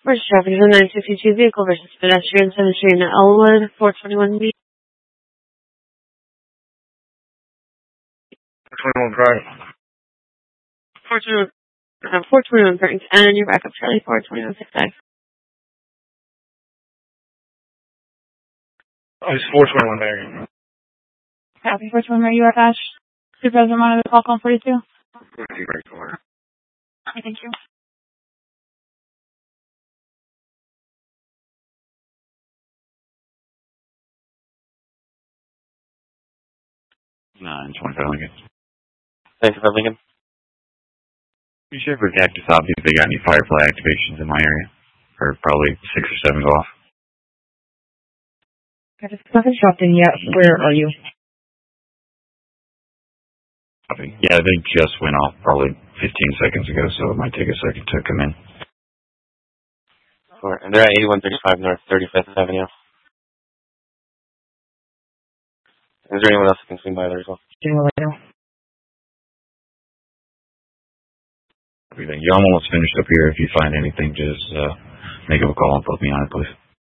First traffic is a 952 vehicle versus pedestrian 7th Street in Elwood, 421B. 421 Drive. 421 Burns, and your backup Charlie 421 65. It's 421 Mary. Copy, 421 Mary, you are Ash. Supervisor monitor call 42. Okay, thank you. 925 Lincoln. Thank you for Lincoln. Be sure for Cactus Obby if they got any Firefly activations in my area. Or probably 6 or 7 go off. Cactus, nothing's dropped in yet. Where are you? Yeah, they just went off probably 15 seconds ago, so it might take a second to come in. And they're at 8135 North 35th Avenue. Is there anyone else that can swing by there as well? Everything. Yeah, I'm almost finished up here. If you find anything, just make a call and put me on it, please.